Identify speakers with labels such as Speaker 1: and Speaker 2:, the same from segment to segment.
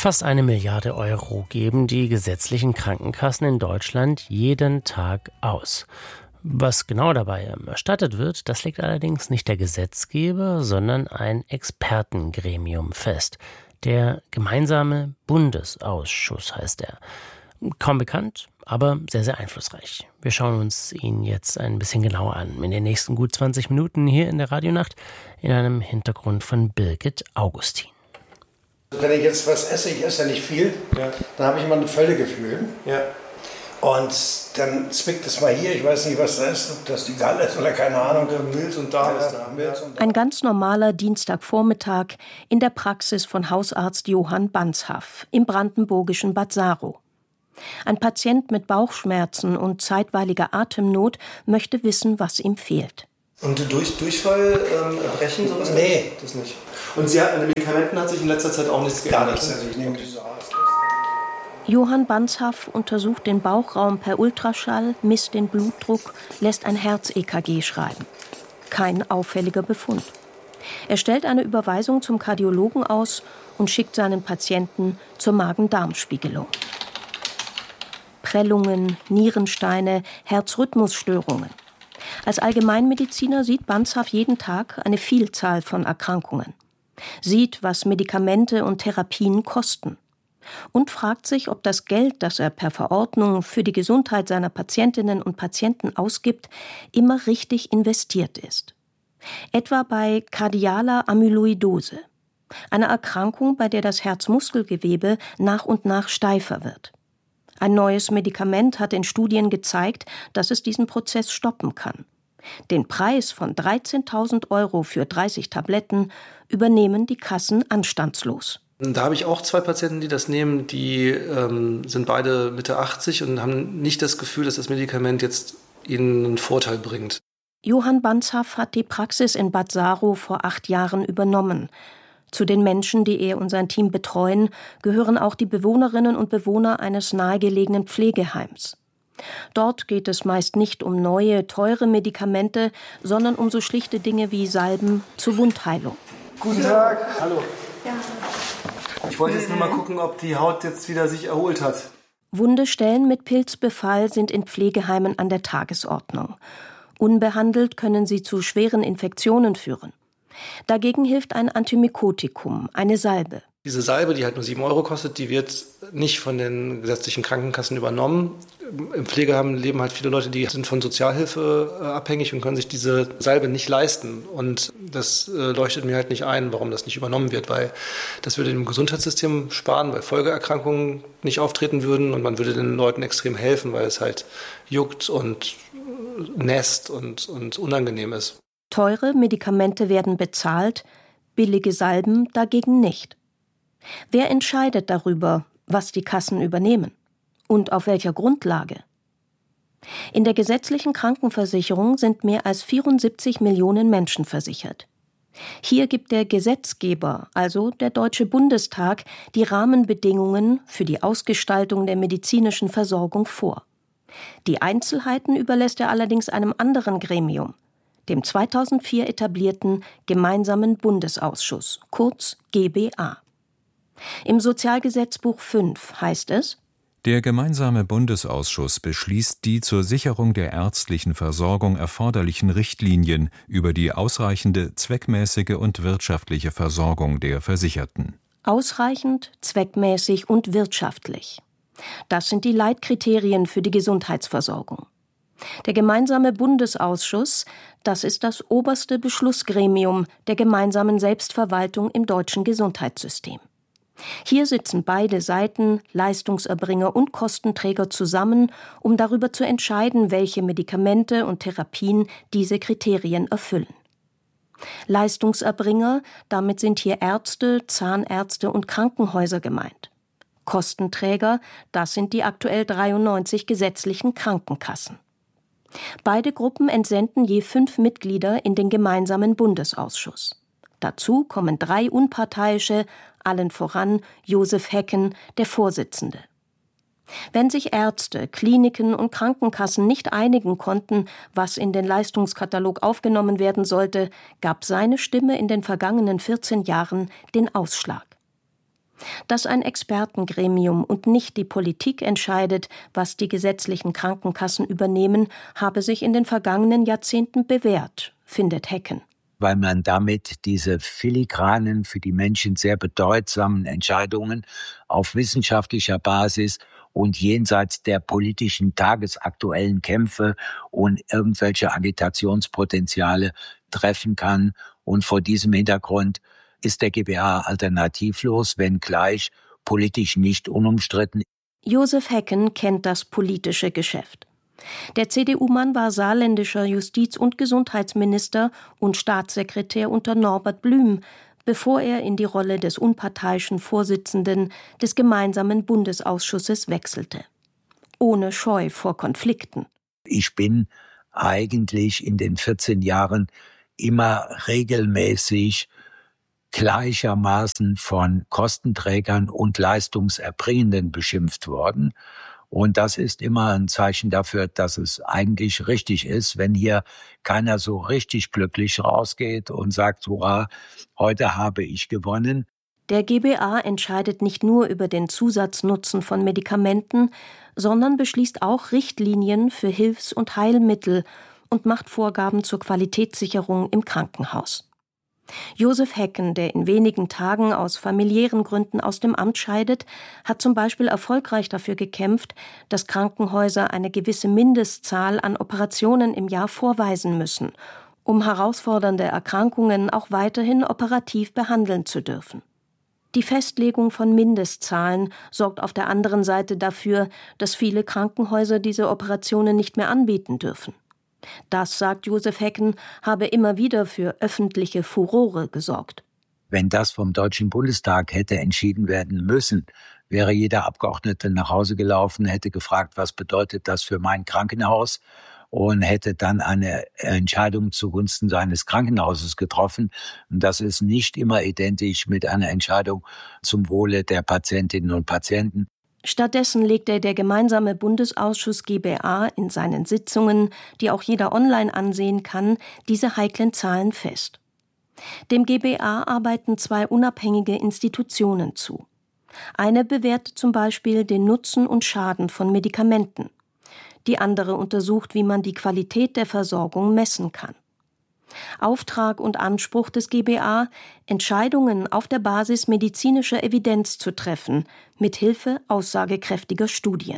Speaker 1: Fast 1 Milliarde Euro geben die gesetzlichen Krankenkassen in Deutschland jeden Tag aus. Was genau dabei erstattet wird, das legt allerdings nicht der Gesetzgeber, sondern ein Expertengremium fest. Der gemeinsame Bundesausschuss heißt er. Kaum bekannt, aber sehr, sehr einflussreich. Wir schauen uns ihn jetzt ein bisschen genauer an. In den nächsten gut 20 Minuten hier in der Radionacht in einem Hintergrund von Birgit Augustin.
Speaker 2: Wenn ich jetzt was esse, ich esse ja nicht viel, dann habe ich immer ein Völlegefühl. Ja. Und dann zwickt es mal hier, ich weiß nicht, was das ist, ob das die Galle ist oder keine Ahnung.
Speaker 3: Milz und Darm ist da.
Speaker 4: Ein ganz normaler Dienstagvormittag in der Praxis von Hausarzt Johann Banzhaf im brandenburgischen Bad Saro. Ein Patient mit Bauchschmerzen und zeitweiliger Atemnot möchte wissen, was ihm fehlt.
Speaker 3: Und Durchfall, Erbrechen, sowas?
Speaker 2: Nee.
Speaker 3: Das nicht. Und Sie an den Medikamenten hat sich in letzter Zeit auch nichts geändert?
Speaker 2: Gar nichts, also ich nehme diese aus.
Speaker 4: Johann Banzhaf untersucht den Bauchraum per Ultraschall, misst den Blutdruck, lässt ein Herz-EKG schreiben. Kein auffälliger Befund. Er stellt eine Überweisung zum Kardiologen aus und schickt seinen Patienten zur Magen-Darm-Spiegelung. Prellungen, Nierensteine, Herzrhythmusstörungen. Als Allgemeinmediziner sieht Banzhaf jeden Tag eine Vielzahl von Erkrankungen. Sieht, was Medikamente und Therapien kosten. Und fragt sich, ob das Geld, das er per Verordnung für die Gesundheit seiner Patientinnen und Patienten ausgibt, immer richtig investiert ist. Etwa bei kardialer Amyloidose, einer Erkrankung, bei der das Herzmuskelgewebe nach und nach steifer wird. Ein neues Medikament hat in Studien gezeigt, dass es diesen Prozess stoppen kann. Den Preis von 13.000 Euro für 30 Tabletten übernehmen die Kassen anstandslos.
Speaker 3: Da habe ich auch 2 Patienten, die das nehmen, die sind beide Mitte 80 und haben nicht das Gefühl, dass das Medikament jetzt ihnen einen Vorteil bringt.
Speaker 4: Johann Banzhaf hat die Praxis in Bad Saro vor 8 Jahren übernommen. Zu den Menschen, die er und sein Team betreuen, gehören auch die Bewohnerinnen und Bewohner eines nahegelegenen Pflegeheims. Dort geht es meist nicht um neue, teure Medikamente, sondern um so schlichte Dinge wie Salben zur Wundheilung.
Speaker 3: Guten Tag. Hallo. Ja. Ich wollte jetzt nur mal gucken, ob die Haut jetzt wieder sich erholt hat.
Speaker 4: Wunde Stellen mit Pilzbefall sind in Pflegeheimen an der Tagesordnung. Unbehandelt können sie zu schweren Infektionen führen. Dagegen hilft ein Antimykotikum, eine Salbe.
Speaker 3: Diese Salbe, die halt nur 7 Euro kostet, die wird nicht von den gesetzlichen Krankenkassen übernommen. Im Pflegeheim leben halt viele Leute, die sind von Sozialhilfe abhängig und können sich diese Salbe nicht leisten. Und das leuchtet mir halt nicht ein, warum das nicht übernommen wird, weil das würde dem Gesundheitssystem sparen, weil Folgeerkrankungen nicht auftreten würden und man würde den Leuten extrem helfen, weil es halt juckt und nässt und unangenehm ist.
Speaker 4: Teure Medikamente werden bezahlt, billige Salben dagegen nicht. Wer entscheidet darüber, was die Kassen übernehmen? Und auf welcher Grundlage? In der gesetzlichen Krankenversicherung sind mehr als 74 Millionen Menschen versichert. Hier gibt der Gesetzgeber, also der Deutsche Bundestag, die Rahmenbedingungen für die Ausgestaltung der medizinischen Versorgung vor. Die Einzelheiten überlässt er allerdings einem anderen Gremium, dem 2004 etablierten Gemeinsamen Bundesausschuss, kurz GBA. Im Sozialgesetzbuch 5 heißt es:
Speaker 5: Der Gemeinsame Bundesausschuss beschließt die zur Sicherung der ärztlichen Versorgung erforderlichen Richtlinien über die ausreichende, zweckmäßige und wirtschaftliche Versorgung der Versicherten.
Speaker 4: Ausreichend, zweckmäßig und wirtschaftlich. Das sind die Leitkriterien für die Gesundheitsversorgung. Der Gemeinsame Bundesausschuss, das ist das oberste Beschlussgremium der gemeinsamen Selbstverwaltung im deutschen Gesundheitssystem. Hier sitzen beide Seiten, Leistungserbringer und Kostenträger zusammen, um darüber zu entscheiden, welche Medikamente und Therapien diese Kriterien erfüllen. Leistungserbringer, damit sind hier Ärzte, Zahnärzte und Krankenhäuser gemeint. Kostenträger, das sind die aktuell 93 gesetzlichen Krankenkassen. Beide Gruppen entsenden je 5 Mitglieder in den gemeinsamen Bundesausschuss. Dazu kommen 3 unparteiische, allen voran Josef Hecken, der Vorsitzende. Wenn sich Ärzte, Kliniken und Krankenkassen nicht einigen konnten, was in den Leistungskatalog aufgenommen werden sollte, gab seine Stimme in den vergangenen 14 Jahren den Ausschlag. Dass ein Expertengremium und nicht die Politik entscheidet, was die gesetzlichen Krankenkassen übernehmen, habe sich in den vergangenen Jahrzehnten bewährt, findet Hecken.
Speaker 6: Weil man damit diese filigranen, für die Menschen sehr bedeutsamen Entscheidungen auf wissenschaftlicher Basis und jenseits der politischen tagesaktuellen Kämpfe und irgendwelche Agitationspotenziale treffen kann. Und vor diesem Hintergrund ist der GBA alternativlos, wenngleich politisch nicht unumstritten.
Speaker 4: Josef Hecken kennt das politische Geschäft. Der CDU-Mann war saarländischer Justiz- und Gesundheitsminister und Staatssekretär unter Norbert Blüm, bevor er in die Rolle des unparteiischen Vorsitzenden des gemeinsamen Bundesausschusses wechselte. Ohne Scheu vor Konflikten.
Speaker 6: Ich bin eigentlich in den 14 Jahren immer regelmäßig gleichermaßen von Kostenträgern und Leistungserbringenden beschimpft worden. Und das ist immer ein Zeichen dafür, dass es eigentlich richtig ist, wenn hier keiner so richtig glücklich rausgeht und sagt, hurra, heute habe ich gewonnen.
Speaker 4: Der GBA entscheidet nicht nur über den Zusatznutzen von Medikamenten, sondern beschließt auch Richtlinien für Hilfs- und Heilmittel und macht Vorgaben zur Qualitätssicherung im Krankenhaus. Josef Hecken, der in wenigen Tagen aus familiären Gründen aus dem Amt scheidet, hat zum Beispiel erfolgreich dafür gekämpft, dass Krankenhäuser eine gewisse Mindestzahl an Operationen im Jahr vorweisen müssen, um herausfordernde Erkrankungen auch weiterhin operativ behandeln zu dürfen. Die Festlegung von Mindestzahlen sorgt auf der anderen Seite dafür, dass viele Krankenhäuser diese Operationen nicht mehr anbieten dürfen. Das, sagt Josef Hecken, habe immer wieder für öffentliche Furore gesorgt.
Speaker 6: Wenn das vom Deutschen Bundestag hätte entschieden werden müssen, wäre jeder Abgeordnete nach Hause gelaufen, hätte gefragt, was bedeutet das für mein Krankenhaus, und hätte dann eine Entscheidung zugunsten seines Krankenhauses getroffen. Und das ist nicht immer identisch mit einer Entscheidung zum Wohle der Patientinnen und Patienten.
Speaker 4: Stattdessen legte der gemeinsame Bundesausschuss GBA in seinen Sitzungen, die auch jeder online ansehen kann, diese heiklen Zahlen fest. Dem GBA arbeiten 2 unabhängige Institutionen zu. Eine bewertet zum Beispiel den Nutzen und Schaden von Medikamenten. Die andere untersucht, wie man die Qualität der Versorgung messen kann. Auftrag und Anspruch des GBA, Entscheidungen auf der Basis medizinischer Evidenz zu treffen, mithilfe aussagekräftiger Studien.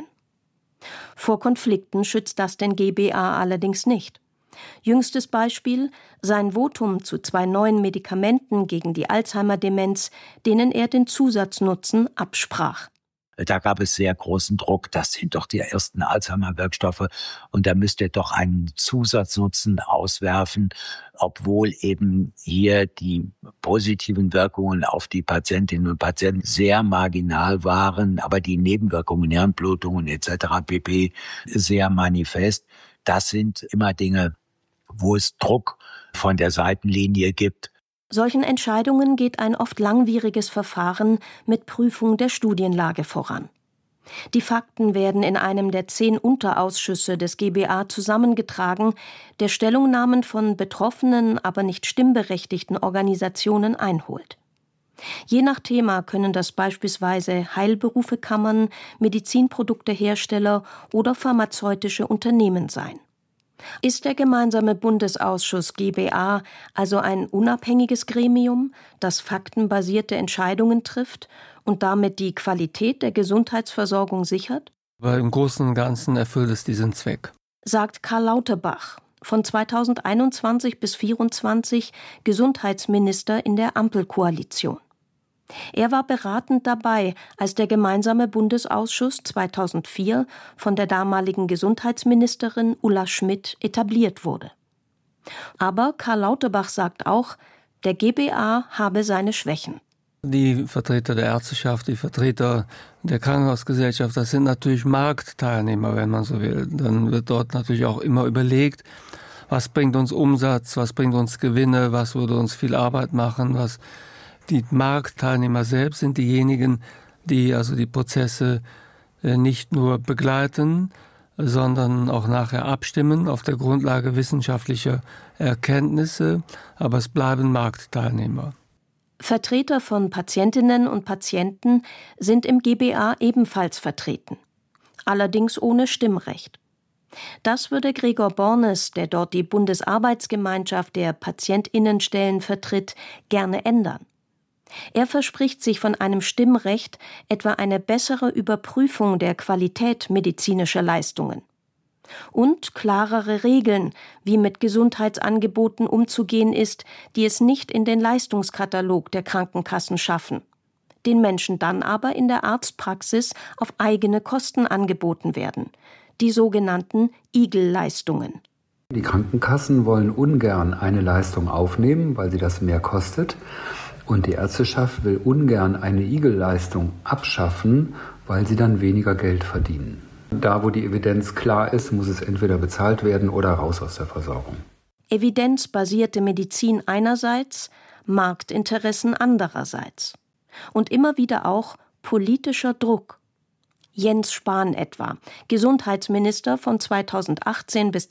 Speaker 4: Vor Konflikten schützt das den GBA allerdings nicht. Jüngstes Beispiel: sein Votum zu 2 neuen Medikamenten gegen die Alzheimer-Demenz, denen er den Zusatznutzen absprach.
Speaker 6: Da gab es sehr großen Druck, das sind doch die ersten Alzheimer-Wirkstoffe und da müsst ihr doch einen Zusatznutzen auswerfen, obwohl eben hier die positiven Wirkungen auf die Patientinnen und Patienten sehr marginal waren, aber die Nebenwirkungen, Hirnblutungen etc. pp. Sehr manifest. Das sind immer Dinge, wo es Druck von der Seitenlinie gibt.
Speaker 4: Solchen Entscheidungen geht ein oft langwieriges Verfahren mit Prüfung der Studienlage voran. Die Fakten werden in einem der 10 Unterausschüsse des GBA zusammengetragen, der Stellungnahmen von betroffenen, aber nicht stimmberechtigten Organisationen einholt. Je nach Thema können das beispielsweise Heilberufekammern, Medizinproduktehersteller oder pharmazeutische Unternehmen sein. Ist der gemeinsame Bundesausschuss GBA also ein unabhängiges Gremium, das faktenbasierte Entscheidungen trifft und damit die Qualität der Gesundheitsversorgung sichert?
Speaker 7: Aber im Großen und Ganzen erfüllt es diesen Zweck,
Speaker 4: sagt Karl Lauterbach, von 2021 bis 2024 Gesundheitsminister in der Ampelkoalition. Er war beratend dabei, als der gemeinsame Bundesausschuss 2004 von der damaligen Gesundheitsministerin Ulla Schmidt etabliert wurde. Aber Karl Lauterbach sagt auch, der GBA habe seine Schwächen.
Speaker 7: Die Vertreter der Ärzteschaft, die Vertreter der Krankenhausgesellschaft, das sind natürlich Marktteilnehmer, wenn man so will. Dann wird dort natürlich auch immer überlegt, was bringt uns Umsatz, was bringt uns Gewinne, was würde uns viel Arbeit machen, Die Marktteilnehmer selbst sind diejenigen, die also die Prozesse nicht nur begleiten, sondern auch nachher abstimmen auf der Grundlage wissenschaftlicher Erkenntnisse, aber es bleiben Marktteilnehmer.
Speaker 4: Vertreter von Patientinnen und Patienten sind im GBA ebenfalls vertreten, allerdings ohne Stimmrecht. Das würde Gregor Bornes, der dort die Bundesarbeitsgemeinschaft der PatientInnenstellen vertritt, gerne ändern. Er verspricht sich von einem Stimmrecht etwa eine bessere Überprüfung der Qualität medizinischer Leistungen und klarere Regeln, wie mit Gesundheitsangeboten umzugehen ist, die es nicht in den Leistungskatalog der Krankenkassen schaffen, den Menschen dann aber in der Arztpraxis auf eigene Kosten angeboten werden, die sogenannten Igel-Leistungen.
Speaker 8: Die Krankenkassen wollen ungern eine Leistung aufnehmen, weil sie das mehr kostet. Und die Ärzteschaft will ungern eine Igel-Leistung abschaffen, weil sie dann weniger Geld verdienen. Da, wo die Evidenz klar ist, muss es entweder bezahlt werden oder raus aus der Versorgung.
Speaker 4: Evidenzbasierte Medizin einerseits, Marktinteressen andererseits. Und immer wieder auch politischer Druck. Jens Spahn etwa, Gesundheitsminister von 2018 bis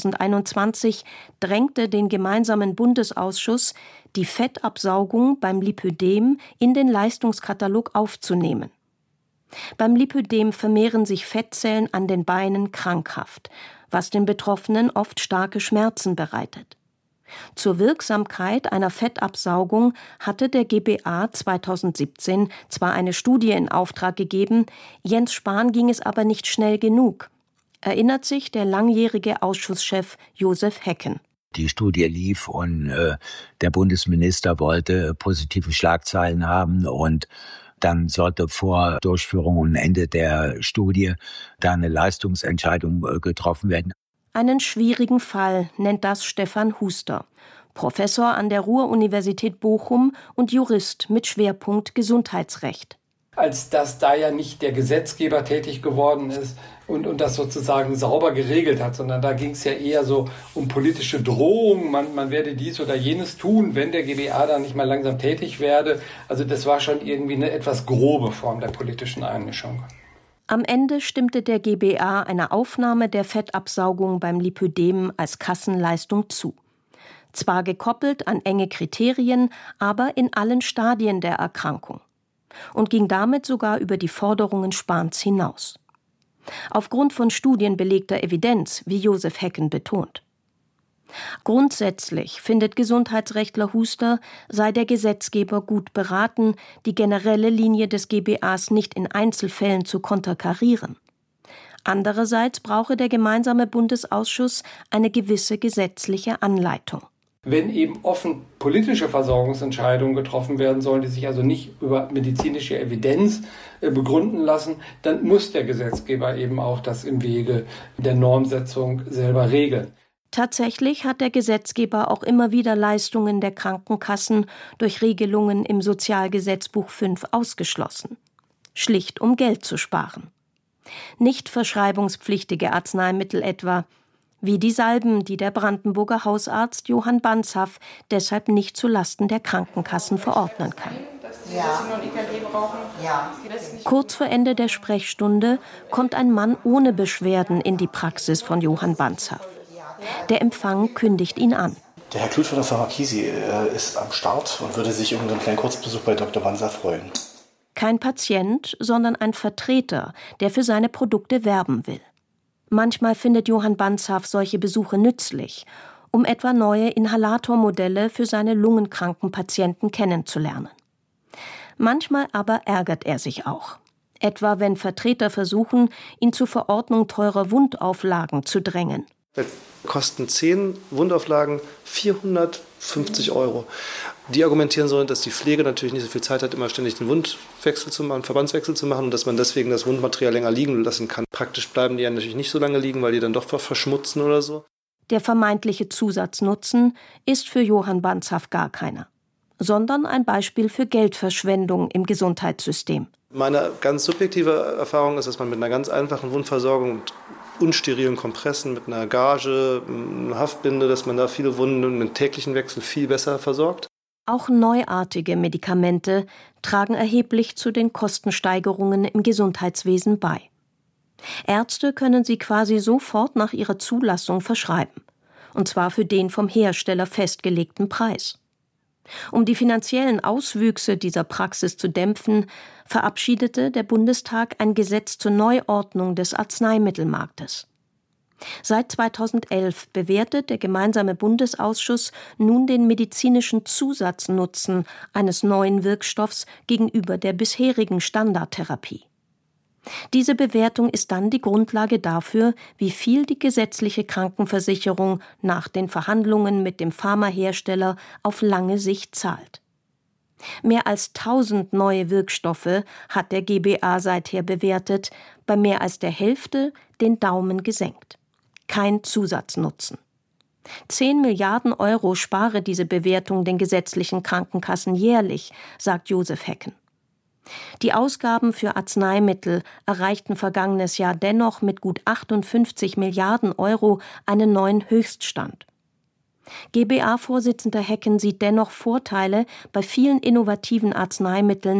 Speaker 4: 2021, drängte den gemeinsamen Bundesausschuss, die Fettabsaugung beim Lipödem in den Leistungskatalog aufzunehmen. Beim Lipödem vermehren sich Fettzellen an den Beinen krankhaft, was den Betroffenen oft starke Schmerzen bereitet. Zur Wirksamkeit einer Fettabsaugung hatte der GBA 2017 zwar eine Studie in Auftrag gegeben, Jens Spahn ging es aber nicht schnell genug, erinnert sich der langjährige Ausschusschef Josef Hecken.
Speaker 6: Die Studie lief und der Bundesminister wollte positive Schlagzeilen haben und dann sollte vor Durchführung und Ende der Studie dann eine Leistungsentscheidung getroffen werden.
Speaker 4: Einen schwierigen Fall nennt das Stefan Huster, Professor an der Ruhr-Universität Bochum und Jurist mit Schwerpunkt Gesundheitsrecht.
Speaker 9: Als dass da ja nicht der Gesetzgeber tätig geworden ist und das sozusagen sauber geregelt hat, sondern da ging es ja eher so um politische Drohungen, man werde dies oder jenes tun, wenn der GBA dann nicht mal langsam tätig werde. Also das war schon irgendwie eine etwas grobe Form der politischen Einmischung.
Speaker 4: Am Ende stimmte der GBA einer Aufnahme der Fettabsaugung beim Lipödem als Kassenleistung zu. Zwar gekoppelt an enge Kriterien, aber in allen Stadien der Erkrankung. Und ging damit sogar über die Forderungen Spahns hinaus. Aufgrund von studienbelegter Evidenz, wie Josef Hecken betont. Grundsätzlich, findet Gesundheitsrechtler Huster, sei der Gesetzgeber gut beraten, die generelle Linie des GBAs nicht in Einzelfällen zu konterkarieren. Andererseits brauche der gemeinsame Bundesausschuss eine gewisse gesetzliche Anleitung.
Speaker 9: Wenn eben offen politische Versorgungsentscheidungen getroffen werden sollen, die sich also nicht über medizinische Evidenz begründen lassen, dann muss der Gesetzgeber eben auch das im Wege der Normsetzung selber regeln.
Speaker 4: Tatsächlich hat der Gesetzgeber auch immer wieder Leistungen der Krankenkassen durch Regelungen im Sozialgesetzbuch 5 ausgeschlossen. Schlicht um Geld zu sparen. Nicht verschreibungspflichtige Arzneimittel etwa, wie die Salben, die der Brandenburger Hausarzt Johann Banzhaf deshalb nicht zulasten der Krankenkassen verordnen kann. Kurz vor Ende der Sprechstunde kommt ein Mann ohne Beschwerden in die Praxis von Johann Banzhaf. Der Empfang kündigt ihn an.
Speaker 10: Der Herr Kluth von der Firma Kisi ist am Start und würde sich um einen kleinen Kurzbesuch bei Dr. Banzhaf freuen.
Speaker 4: Kein Patient, sondern ein Vertreter, der für seine Produkte werben will. Manchmal findet Johann Banzhaf solche Besuche nützlich, um etwa neue Inhalatormodelle für seine lungenkranken Patienten kennenzulernen. Manchmal aber ärgert er sich auch. Etwa wenn Vertreter versuchen, ihn zur Verordnung teurer Wundauflagen zu drängen.
Speaker 3: Kosten 10 Wundauflagen 450 €. Die argumentieren so, dass die Pflege natürlich nicht so viel Zeit hat, immer ständig den Wundwechsel zu machen, Verbandswechsel zu machen und dass man deswegen das Wundmaterial länger liegen lassen kann. Praktisch bleiben die ja natürlich nicht so lange liegen, weil die dann doch verschmutzen oder so.
Speaker 4: Der vermeintliche Zusatznutzen ist für Johann Banzhaf gar keiner, sondern ein Beispiel für Geldverschwendung im Gesundheitssystem.
Speaker 3: Meine ganz subjektive Erfahrung ist, dass man mit einer ganz einfachen Wundversorgung und unsterilen Kompressen, mit einer Gage, einer Haftbinde, dass man da viele Wunden mit täglichen Wechsel viel besser versorgt.
Speaker 4: Auch neuartige Medikamente tragen erheblich zu den Kostensteigerungen im Gesundheitswesen bei. Ärzte können sie quasi sofort nach ihrer Zulassung verschreiben, und zwar für den vom Hersteller festgelegten Preis. Um die finanziellen Auswüchse dieser Praxis zu dämpfen, verabschiedete der Bundestag ein Gesetz zur Neuordnung des Arzneimittelmarktes. Seit 2011 bewertet der gemeinsame Bundesausschuss nun den medizinischen Zusatznutzen eines neuen Wirkstoffs gegenüber der bisherigen Standardtherapie. Diese Bewertung ist dann die Grundlage dafür, wie viel die gesetzliche Krankenversicherung nach den Verhandlungen mit dem Pharmahersteller auf lange Sicht zahlt. Mehr als 1000 neue Wirkstoffe hat der GBA seither bewertet, bei mehr als der Hälfte den Daumen gesenkt. Kein Zusatznutzen. 10 Milliarden Euro spare diese Bewertung den gesetzlichen Krankenkassen jährlich, sagt Josef Hecken. Die Ausgaben für Arzneimittel erreichten vergangenes Jahr dennoch mit gut 58 Milliarden Euro einen neuen Höchststand. GBA-Vorsitzender Hecken sieht dennoch Vorteile bei vielen innovativen Arzneimitteln